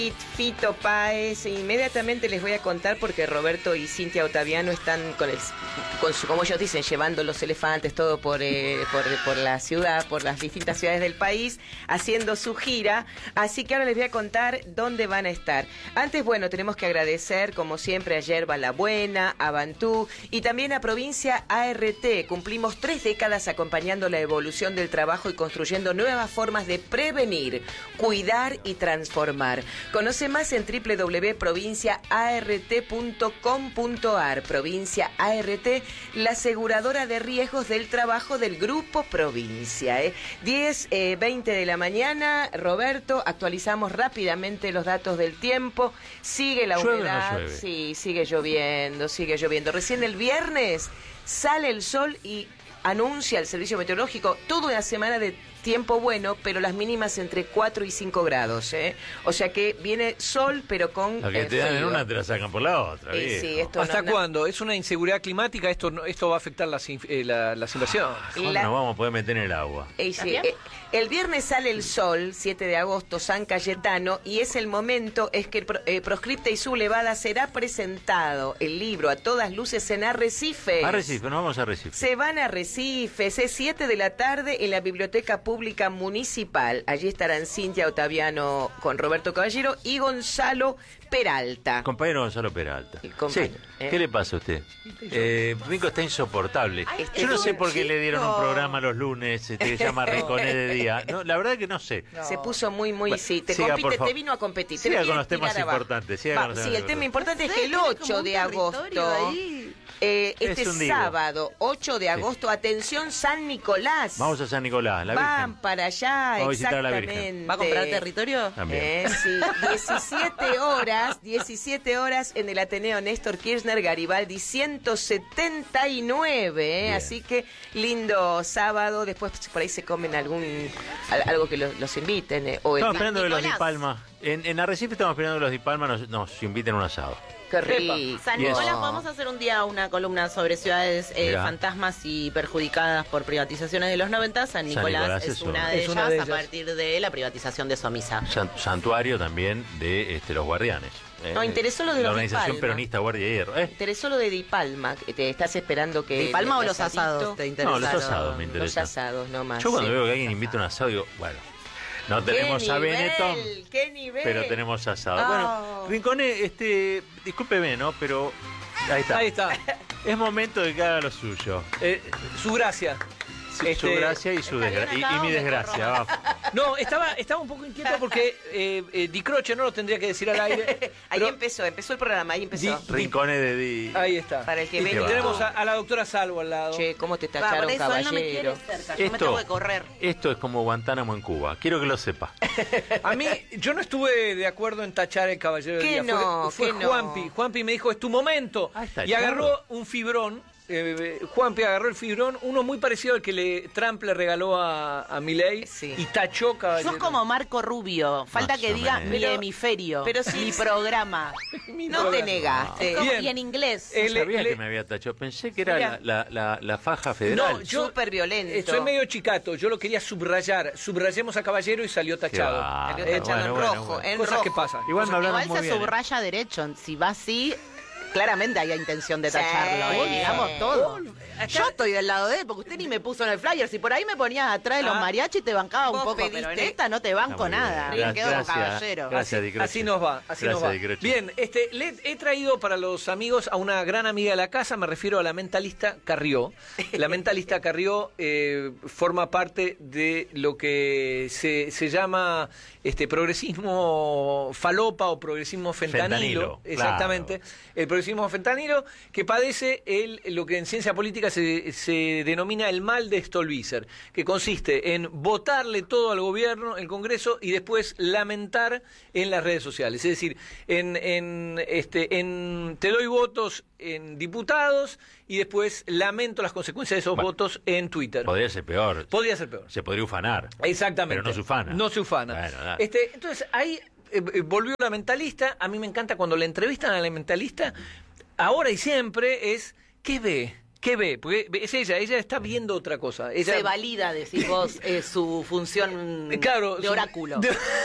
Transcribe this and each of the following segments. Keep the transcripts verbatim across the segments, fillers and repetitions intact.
Fito Páez, inmediatamente les voy a contar porque Roberto y Cintia Ottaviano están con el, con su, como ellos dicen, llevando los elefantes todo por, eh, por, por la ciudad, por las distintas ciudades del país, haciendo su gira, así que ahora les voy a contar dónde van a estar. Antes, bueno, tenemos que agradecer, como siempre, a Yerba La Buena, a Bantú y también a Provincia A R T. Cumplimos tres décadas acompañando la evolución del trabajo y construyendo nuevas formas de prevenir, cuidar y transformar. Conoce más en doble u doble u doble u punto provincia a r t punto com punto a r. Provincia A R T, la aseguradora de riesgos del trabajo del Grupo Provincia. ¿eh? diez, veinte de la mañana, Roberto, actualizamos rápidamente los datos del tiempo. Sigue la ¿Llueve humedad. o no llueve? Sí, sigue lloviendo, sigue lloviendo. Recién el viernes sale el sol y anuncia el servicio meteorológico toda una semana de tiempo bueno, pero las mínimas entre cuatro y cinco grados, ¿eh? O sea que viene sol, pero con Lo que eh, te dan en frío. una te la sacan por la otra. Eh, sí, viejo. esto ¿Hasta no- no- cuándo? ¿Es una inseguridad climática? ¿Esto no- esto va a afectar las, in- eh, la- las inversiones? ¿Cuándo La- nos vamos a poder meter en el agua? Eh, sí, eh, el viernes sale el sol, siete de agosto, San Cayetano, y es el momento, es que Pro- eh, Proscripta y Sublevada será presentado el libro a todas luces en Arrecife. Arrecife, nos vamos a Arrecife. Se van a Arrecifes, es siete de la tarde en la Biblioteca Pública Municipal. Allí estarán Cintia Ottaviano con Roberto Caballero y Gonzalo Peralta. Compañero Gonzalo Peralta. El compañero, Sí. ¿eh? ¿Qué le pasa a usted? Eh, Rinco está insoportable. Ay, Yo no es sé un por qué le dieron un chico. programa los lunes este, que se llama Rinconet de día. No, la verdad que no sé. Se puso muy, muy, Bueno, sí, te, siga, compite, por favor. te vino a competir. te Siga lo con los quiere temas tirar abajo. importantes, siga Va, con los sí, temas el tema importantes. importante es que el ocho de agosto, eh, este Es un divo. sábado, ocho de agosto, atención San Nicolás. Vamos a San Nicolás, la Van Virgen. para allá, Vamos a visitar a la Virgen. exactamente. ¿Va a comprar territorio? También. Eh, sí, diecisiete horas, diecisiete horas en el Ateneo Néstor Kirchner Garibaldi ciento setenta y nueve, ¿eh? Bien. Así que lindo sábado, después por ahí se comen algún al- algo que los, los inviten, ¿eh? O el- Estamos esperando que los Nicolás. Di Palma. En, en Arrecife estamos esperando que los Di Palma nos, nos inviten a un asado. Qué rico. San Y eso. Nicolás, vamos a hacer un día una columna sobre ciudades eh, Mirá. fantasmas y perjudicadas por privatizaciones de los noventa. San Nicolás, Nicolás es, es una una. de Es ellas una de a ellas. partir de la privatización de Somisa. San- santuario también de este, los guardianes. Eh, No, interesó lo de la los Di organización Palma. peronista Guardia de Hierro. ¿Eh? Interesó lo de Di Palma, que te estás esperando que... ¿Di Palma o el los asadito- asados te interesaron? No, los asados me Los interesan. asados, no más. Yo cuando sí. veo que alguien invita un asado digo, bueno, no tenemos ¿Qué a nivel? Benetton, ¿Qué nivel? pero tenemos asado. Oh. Bueno, Rinconet, este, discúlpeme, ¿no? Pero ahí está. Ahí está. Es momento de que haga lo suyo. Eh, su gracia. Su, Este, su gracia y su está bien desgracia. Y, acá y mi o me desgracia. corro? va. No, estaba, estaba un poco inquieto porque eh, eh, Di Croce no lo tendría que decir al aire. Ahí pero empezó, empezó el programa, ahí empezó. Di- Rinconet de Di. ahí está. Para el que Y venga. tenemos a, a la doctora Salvo al lado. Che, ¿cómo te Va, tacharon, por eso él no me caballero? quiere cerca, yo me tengo que correr. esto es como Guantánamo en Cuba. Quiero que lo sepa. A mí, yo no estuve de acuerdo en tachar el caballero del ¿Qué día. no? Fue, fue ¿Qué no? Juanpi. Juanpi me dijo, es tu momento. Ah, está y agarró claro. un fibrón. eh, Juanpi agarró el fibrón, uno muy parecido al que le, Trump le regaló a, a Milei. Sí. Y tachó caballero. Sos como Marco Rubio, falta Más que o diga menos. mi Pero- hemisferio, pero sí- mi programa. Mi No te programa. negaste. Como- Bien. y en inglés. Eh, No le- sabía le- que me había tachado. Pensé que era Mira. la, la, la, la faja federal. No, yo Súper violento. eh, soy medio chicato, yo lo quería subrayar. Subrayemos a caballero y salió tachado. va. Salió Ah, tachado en bueno, bueno, rojo, bueno. en Cosas rojo. que pasan. Igual me hablaron Igual muy se bien. ¿eh? subraya derecho. Si va así, claramente hay intención de Sí. tacharlo. Y digamos todo. Acá- Yo estoy del lado de él, porque usted ni me puso en el flyer. Si por ahí me ponías atrás de los Ah. mariachis, te bancaba un Vos poco, pediste- pero en esta no te banco Está muy bien. nada. Gra- Me quedo con gracias, caballero. gracias, Di Croce. Así nos va, así Gracias, nos va. Di Croce. Bien, este, le he traído para los amigos a una gran amiga de la casa, me refiero a la mentalista Carrió. La mentalista Carrió eh, forma parte de lo que se, se llama este progresismo falopa o progresismo fentanilo. Fentanilo, Exactamente. claro. El progresismo fentanilo que padece el, lo que en ciencia política se, se denomina el mal de Stolbizer, que consiste en votarle todo al gobierno, el Congreso, y después lamentar en las redes sociales. Es decir, en, en, este, en te doy votos en diputados y después lamento las consecuencias de esos Bueno, votos en Twitter. Podría ser peor. Podría ser peor. Se podría ufanar. Exactamente. Pero no se ufana. No se ufana. Bueno, dale. este, entonces, ahí eh, eh, volvió la mentalista. A mí me encanta cuando la entrevistan a la mentalista, ahora y siempre, es ¿qué ve? ¿Qué ve? Porque es ella, ella está viendo otra cosa. Ella, Se valida, decís vos, eh, su función Claro, de su- oráculo. de-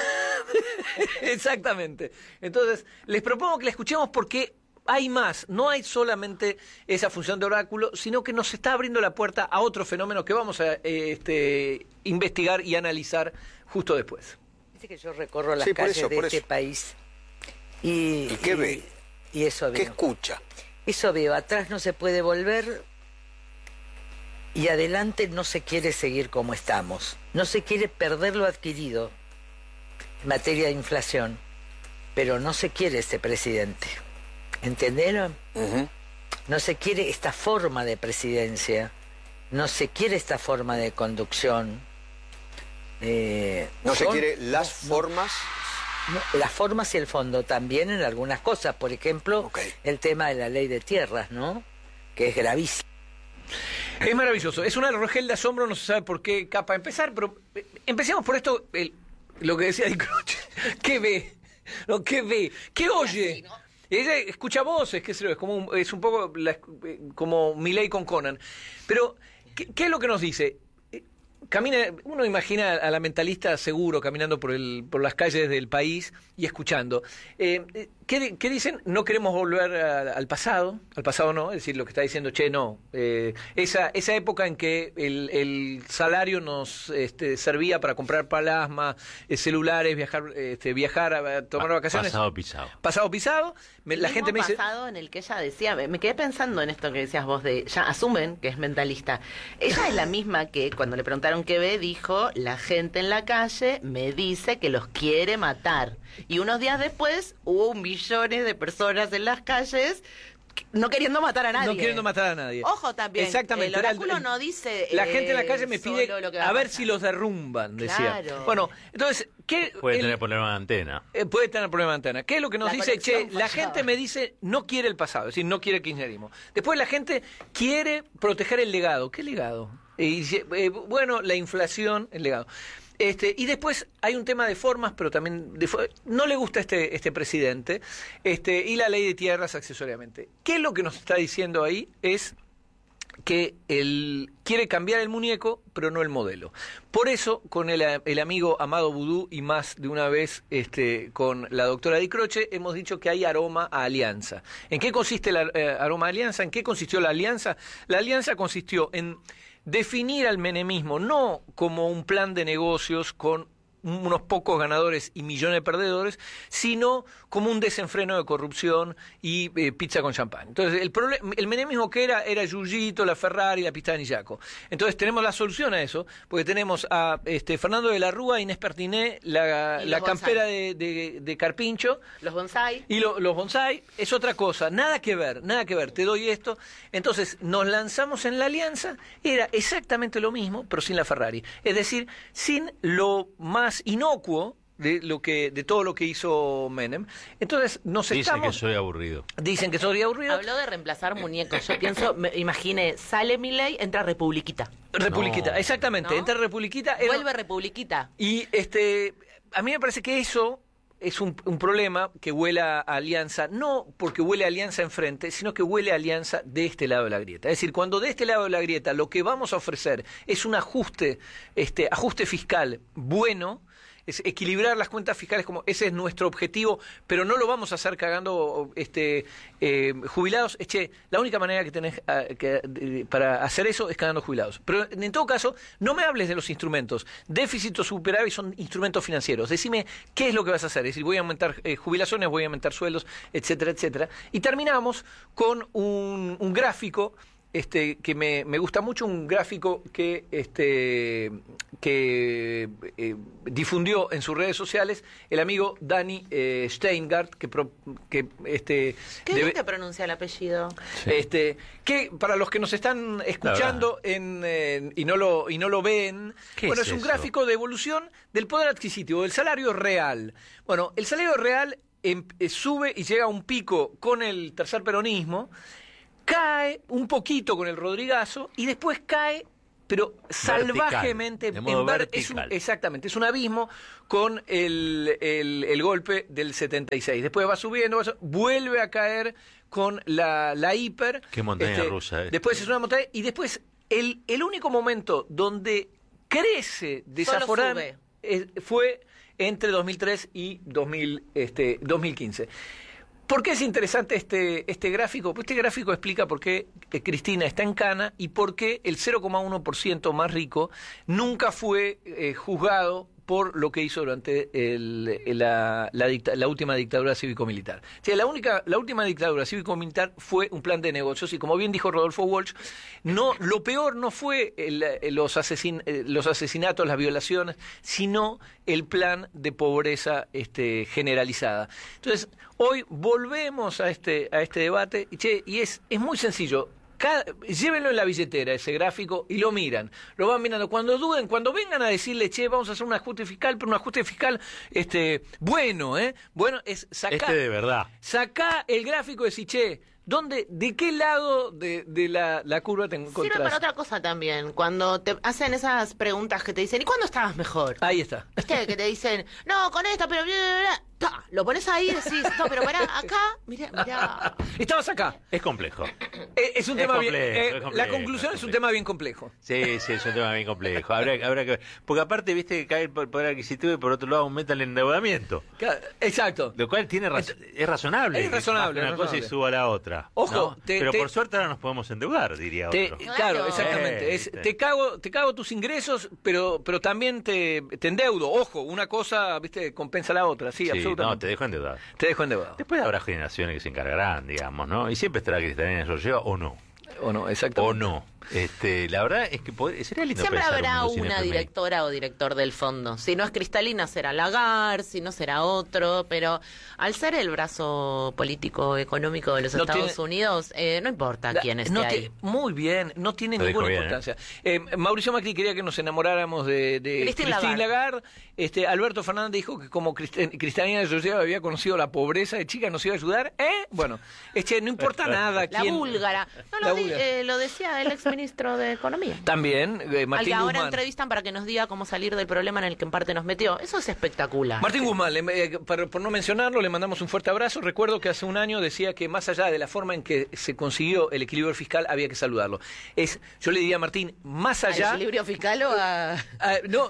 Exactamente. Entonces, les propongo que la escuchemos porque hay más. No hay solamente esa función de oráculo, sino que nos está abriendo la puerta a otro fenómeno que vamos a eh, este, investigar y analizar justo después. Dice que yo recorro las Sí, por calles eso, de por este eso. país. Y, ¿Y qué ve? Y eso ¿Qué veo. escucha? Eso veo. Atrás no se puede volver y adelante no se quiere seguir como estamos. No se quiere perder lo adquirido en materia de inflación, pero no se quiere este presidente. ¿Entendieron? Ujú. No se quiere esta forma de presidencia, no se quiere esta forma de conducción. Eh, No se son- quiere las no, no, formas. no, las formas y el fondo también en algunas cosas. Por ejemplo, Ok. el tema de la ley de tierras, ¿no? Que es gravísimo. Es maravilloso. Es una rogel de asombro, no se sabe por qué capa empezar, pero eh, empecemos por esto, el- lo que decía Di Croce. ¿Qué ve? ¿No? ¿Qué ve? ¿Qué oye? Ella escucha voces, qué sé yo, es como un, es un poco la- eh, como Milei con Conan. Pero, ¿qué, qué es lo que nos dice? Eh, Camina, uno imagina a la mentalista seguro caminando por el, por las calles del país y escuchando. Eh, eh, ¿qué, qué dicen? No queremos volver a- al pasado, al pasado no, es decir, lo que está diciendo, che, no. Eh, esa, esa época en que el, el salario nos este, servía para comprar plasma, eh, celulares, viajar, este, viajar a, a tomar vacaciones. Pasado pisado. Pasado pisado, me- El la mismo gente me dice... pasado en el que ella decía, me me quedé pensando en esto que decías vos de, ya asumen que es mentalista. Ella es la misma que cuando le preguntaron qué ve, dijo, la gente en la calle me dice que los quiere matar. Y unos días después hubo millones de personas en las calles no queriendo matar a nadie. No queriendo matar a nadie. Ojo también, Exactamente. el era oráculo no dice, La eh, gente en la calle me pide solo lo que va a a ver pasar. si los derrumban, decía. Claro. Bueno, entonces, ¿qué Puede el- tener problema de antena. eh, puede tener problema de antena? ¿Qué es lo que nos La dice? Che, conexión la fallaba. gente me dice no quiere el pasado, es decir, no quiere el kirchnerismo. Después la gente quiere proteger el legado. ¿Qué legado? Y dice, eh, bueno, la inflación, el legado. Este, y después hay un tema de formas, pero también de fo- no le gusta este, este presidente, este, y la ley de tierras accesoriamente. ¿Qué es lo que nos está diciendo ahí? Es que él quiere cambiar el muñeco, pero no el modelo. Por eso, con el, el amigo Amado Vudú y más de una vez este, con la doctora Di Croce, hemos dicho que hay aroma a alianza. ¿En qué consiste el eh, aroma a alianza? ¿En qué consistió la alianza? La alianza consistió en definir al menemismo no como un plan de negocios con unos pocos ganadores y millones de perdedores, sino como un desenfreno de corrupción y eh, pizza con champán. Entonces, el, proble- el menemismo que era, era Giugiito, la Ferrari, la pista de Nillaco. Entonces, tenemos la solución a eso, porque tenemos a este, Fernando de la Rúa, Inés Pertiné, la, Y la los campera bonsai. de, de, de Carpincho, Los bonsai. y lo- los bonsai es otra cosa, nada que ver, nada que ver, te doy esto. Entonces nos lanzamos en la alianza, era exactamente lo mismo, pero sin la Ferrari. Es decir, sin lo más inocuo de lo que de todo lo que hizo Menem. Entonces nos Dicen estamos... que soy aburrido. Dicen que soy aburrido. Habló de reemplazar muñecos. Yo pienso, me imaginé, sale Milei, entra Republiquita. Republiquita, No. exactamente, ¿No? entra Republiquita. era- Vuelve Republiquita. Y este, a mí me parece que eso es un, un problema que huele a alianza, no porque huele a alianza enfrente, sino que huele a alianza de este lado de la grieta. Es decir, cuando de este lado de la grieta lo que vamos a ofrecer es un ajuste, este, ajuste fiscal bueno, es equilibrar las cuentas fiscales, como ese es nuestro objetivo, pero no lo vamos a hacer cagando este, eh, jubilados. Es che, la única manera que tenés ah, que, de- para hacer eso es cagando jubilados. Pero en todo caso, no me hables de los instrumentos. Déficit o superávit son instrumentos financieros. Decime qué es lo que vas a hacer. Es decir, voy a aumentar eh, jubilaciones, voy a aumentar sueldos, etcétera, etcétera. Y terminamos con un, un gráfico este que me, me gusta mucho, un gráfico que este que eh, difundió en sus redes sociales el amigo Dani eh, Steingart, que pro- que este ¿Qué debe- bien que pronuncia el apellido? este que para los que nos están escuchando en, en- y no lo y no lo ven, ¿Qué bueno, es es un eso? gráfico de evolución del poder adquisitivo, del salario real. Bueno, el salario real em- eh, sube y llega a un pico con el tercer peronismo, cae un poquito con el Rodrigazo y después cae, pero salvajemente de modo en ver- es un- vertical. exactamente, es un abismo con el, el- el golpe del setenta y seis. Después va subiendo, va su- vuelve a caer con la, la hiper. Qué montaña rusa es. Después es una montaña y después el, el único momento donde crece desaforadamente sube. eh, fue entre dos mil tres y dos mil, este, dos mil quince. ¿Por qué es interesante este, este gráfico? Pues este gráfico explica por qué Cristina está en cana y por qué el cero coma uno por ciento más rico nunca fue eh, juzgado por lo que hizo durante el, la, la, dicta, la última dictadura cívico-militar. O sea, la, única, la última dictadura cívico-militar fue un plan de negocios y, como bien dijo Rodolfo Walsh, no, lo peor no fue el, los, asesin, los asesinatos, las violaciones, sino el plan de pobreza este, generalizada. Entonces, hoy volvemos a este, a este debate y, che, y es, es muy sencillo. Cada, llévenlo en la billetera ese gráfico y lo miran, lo van mirando. Cuando duden, cuando vengan a decirle, che, vamos a hacer un ajuste fiscal, pero un ajuste fiscal este bueno, ¿eh? Bueno, es sacar. Este de verdad. Sacá el gráfico y decir, che, ¿dónde, de qué lado de, de la, la curva te encontrás? Sirve para otra cosa también. Cuando te hacen esas preguntas que te dicen, ¿y cuándo estabas mejor? Ahí está. ¿Viste? Que te dicen, no, con esta, pero... Bla, bla, bla. Ta, lo pones ahí y decís, no, pero pará, acá, mirá, mirá. Estabas acá. Es complejo. Eh, es un Es tema complejo, bien. eh, es complejo, la conclusión es es un complejo. tema bien complejo. Sí, sí, es un tema bien complejo. Habrá, habrá que ver. Porque aparte, viste que cae el poder adquisitivo y por otro lado aumenta el endeudamiento. Claro, exacto. Lo cual tiene raz- es razonable. Es razonable, que baje una es cosa y razonable. suba la otra. Ojo, ¿no? te- pero te- por suerte ahora nos podemos endeudar, diría Te- otro. claro, Claro. exactamente. Eh, Es, viste. te cago, te cago tus ingresos, pero, pero también te, te endeudo. Ojo, una cosa, viste, compensa la otra. Sí, Sí, absolutamente. no, te dejo endeudar. Te dejo endeudado. Después habrá generaciones que se encargarán, digamos, ¿no? Y siempre estará Cristalina eso lleva o no. O no, exactamente. O no. Este, la verdad es que pod- sería lindo Siempre pensar habrá un mundo sin una F M I. directora o director del fondo. Si no es Cristalina, será Lagarde, si no será otro, pero al ser el brazo político económico de los No Estados tiene- Unidos, eh, no importa La- quién esté no ahí. ti- Muy bien, no tiene Lo dijo ninguna bien, importancia. Eh, Mauricio Macri quería que nos enamoráramos de, de Christine Christine Lagarde. Lagarde. Este, Alberto Fernández dijo que como Crist- Cristalina de Georgieva había conocido la pobreza de chica, nos iba a ayudar. ¿Eh? Bueno, es que no importa nada. La quién- búlgara. No, La lo, di- búlgara. eh, lo decía el exministro de Economía. También, eh, Al Martín que ahora Guzmán. entrevistan para que nos diga cómo salir del problema en el que en parte nos metió. Eso es espectacular. Martín Guzmán, le- eh, por, por no mencionarlo, le mandamos un fuerte abrazo. Recuerdo que hace un año decía que más allá de la forma en que se consiguió el equilibrio fiscal, había que saludarlo. Es, yo le diría a Martín, más ¿Al allá... equilibrio fiscal o a...? Ah, no,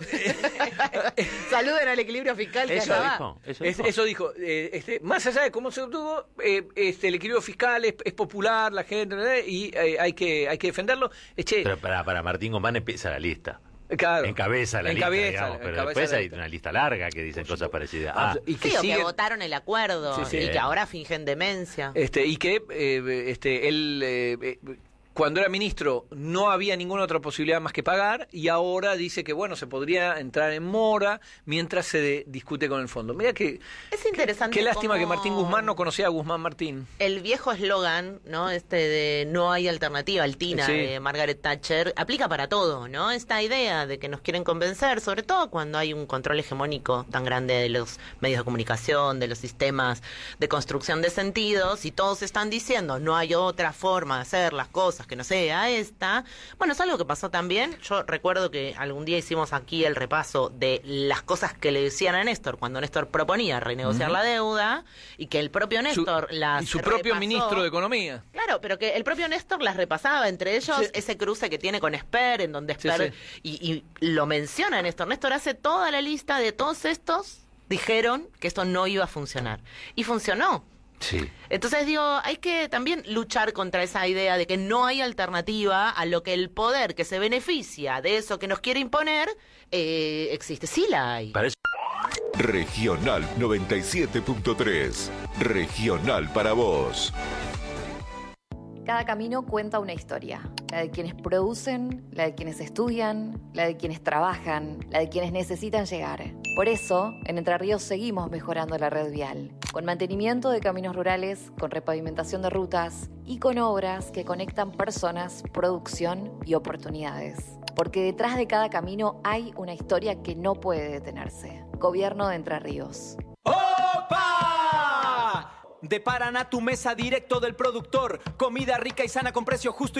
Saluden al equilibrio fiscal que Eso allá va. dijo, eso Es- dijo. eso dijo, eh, este, más allá de cómo se obtuvo, eh, este, el equilibrio fiscal es, es popular, la gente, ¿verdad? y eh, hay que hay que defenderlo. Eh, che, Pero para, para Martín Guzmán empieza la lista. claro, Encabeza la encabeza, lista, digamos, pero encabeza después la hay lista. una lista larga que dicen cosas parecidas. Ah, Abs- y que Sí, o que siguen- votaron el acuerdo Sí, sí. y que ahora fingen demencia. este, y que eh, este, él eh, eh, cuando era ministro no había ninguna otra posibilidad más que pagar y ahora dice que bueno, se podría entrar en mora mientras se de- discute con el fondo. Mira que Es interesante qué lástima cómo que Martín Guzmán no conocía a Guzmán Martín. el viejo eslogan, ¿no? Este de no hay alternativa, el Tina Sí. de Margaret Thatcher, aplica para todo, ¿no? Esta idea de que nos quieren convencer, sobre todo cuando hay un control hegemónico tan grande de los medios de comunicación, de los sistemas de construcción de sentidos, y todos están diciendo no hay otra forma de hacer las cosas que no sea esta. Bueno, es algo que pasó también. Yo recuerdo que algún día hicimos aquí el repaso de las cosas que le decían a Néstor cuando Néstor proponía renegociar la deuda y que el propio Néstor Su- las y su propio repasó. ministro de Economía. Claro, pero que el propio Néstor las repasaba, entre ellos Sí. ese cruce que tiene con Esper, en donde Sí, Esper, sí. Y, y lo menciona Néstor. Néstor hace toda la lista de todos estos, dijeron que esto no iba a funcionar. Y funcionó. sí. Entonces digo, hay que también luchar contra esa idea de que no hay alternativa a lo que el poder que se beneficia de eso que nos quiere imponer eh, existe. Sí la hay. Para eso Regional noventa y siete punto tres. Regional para vos. Cada camino cuenta una historia, la de quienes producen, la de quienes estudian, la de quienes trabajan, la de quienes necesitan llegar. Por eso, en Entre Ríos seguimos mejorando la red vial, con mantenimiento de caminos rurales, con repavimentación de rutas y con obras que conectan personas, producción y oportunidades. Porque detrás de cada camino hay una historia que no puede detenerse. Gobierno de Entre Ríos. ¡Opa! De Paraná tu mesa directo del productor. Comida rica y sana con precio justo.